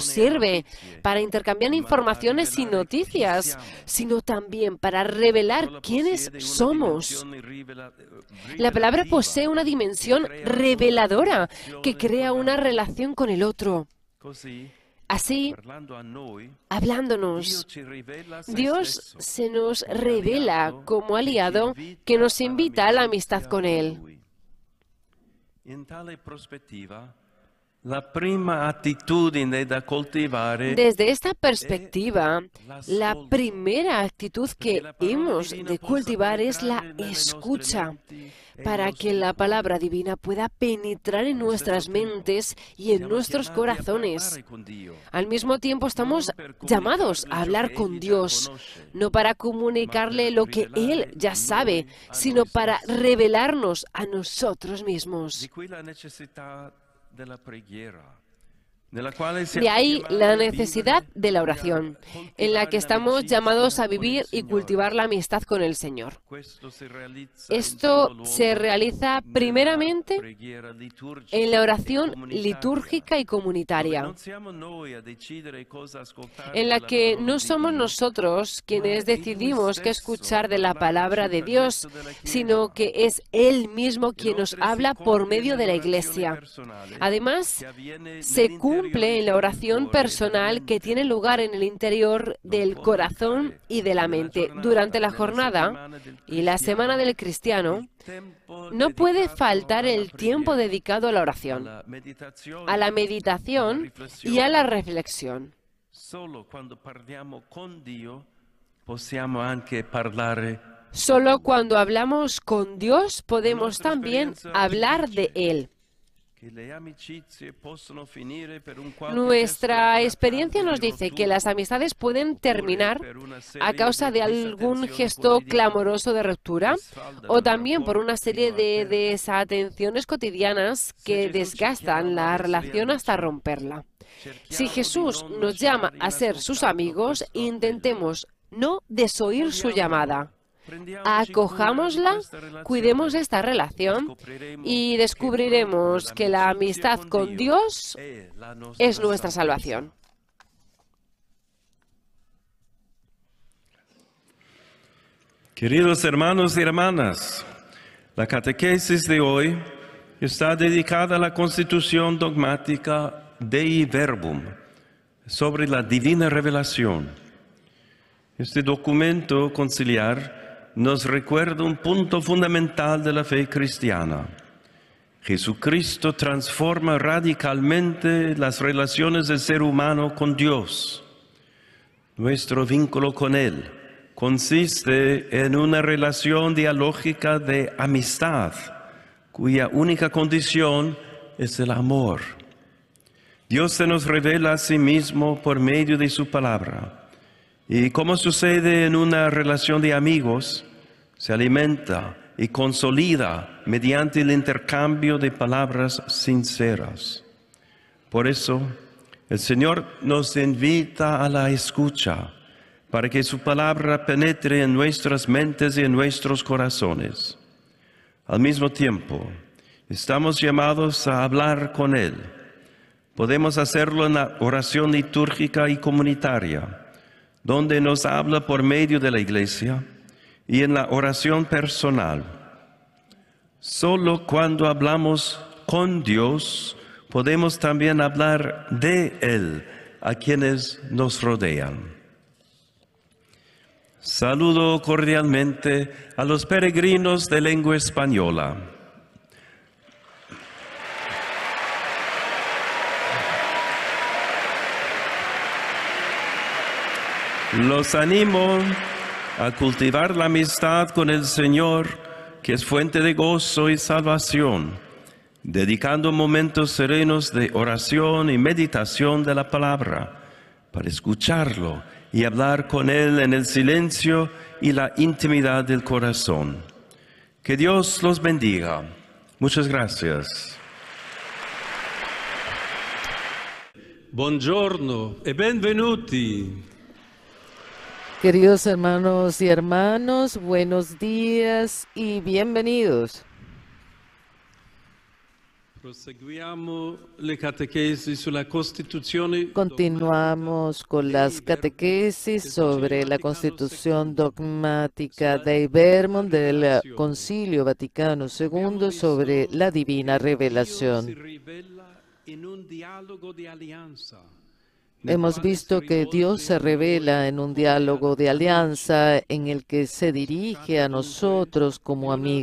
sirve para intercambiar informaciones y noticias, sino también para revelar quiénes somos. La palabra posee una dimensión reveladora que crea una relación con el otro. Así, hablándonos, Dios se nos revela como aliado que nos invita a la amistad con Él. Desde esta perspectiva, la primera actitud que hemos de cultivar es la escucha, para que la palabra divina pueda penetrar en nuestras mentes y en nuestros corazones. Al mismo tiempo estamos llamados a hablar con Dios, no para comunicarle lo que Él ya sabe, sino para revelarnos a nosotros mismos. De ahí la necesidad de la oración, en la que estamos llamados a vivir y cultivar la amistad con el Señor. Esto se realiza primeramente en la oración litúrgica y comunitaria, en la que no somos nosotros quienes decidimos qué escuchar de la palabra de Dios, sino que es Él mismo quien nos habla por medio de la Iglesia. Además, se cumple en la oración personal que tiene lugar en el interior del corazón y de la mente. Durante la jornada y la semana del cristiano, no puede faltar el tiempo dedicado a la oración, a la meditación y a la reflexión. Solo cuando hablamos con Dios podemos también hablar de Él. Nuestra experiencia nos dice que las amistades pueden terminar a causa de algún gesto clamoroso de ruptura o también por una serie de desatenciones cotidianas que desgastan la relación hasta romperla. Si Jesús nos llama a ser sus amigos, intentemos no desoír su llamada. Acojámosla, cuidemos esta relación y descubriremos que la amistad con Dios es nuestra salvación. Queridos hermanos y hermanas, la catequesis de hoy está dedicada a la constitución dogmática Dei Verbum sobre la divina revelación. Este documento conciliar nos recuerda un punto fundamental de la fe cristiana. Jesucristo transforma radicalmente las relaciones del ser humano con Dios. Nuestro vínculo con Él consiste en una relación dialógica de amistad, cuya única condición es el amor. Dios se nos revela a sí mismo por medio de su palabra. Y como sucede en una relación de amigos, se alimenta y consolida mediante el intercambio de palabras sinceras. Por eso, el Señor nos invita a la escucha, para que su palabra penetre en nuestras mentes y en nuestros corazones. Al mismo tiempo, estamos llamados a hablar con Él. Podemos hacerlo en la oración litúrgica y comunitaria, donde nos habla por medio de la Iglesia, y en la oración personal. Solo cuando hablamos con Dios, podemos también hablar de Él a quienes nos rodean. Saludo cordialmente a los peregrinos de lengua española. Los animo a cultivar la amistad con el Señor, que es fuente de gozo y salvación, dedicando momentos serenos de oración y meditación de la palabra, para escucharlo y hablar con Él en el silencio y la intimidad del corazón. Que Dios los bendiga. Muchas gracias. Buongiorno e benvenuti. Queridos hermanos y hermanas, buenos días y bienvenidos. Proseguiamo le catechesi sulla Costituzione. Continuamos con las catequesis sobre la Constitución dogmática Dei Verbum del Concilio Vaticano II sobre la divina Si revelación. rivela in un dialogo di alleanza. Hemos visto que Dios se revela en un diálogo de alianza en el que se dirige a nosotros como amigos.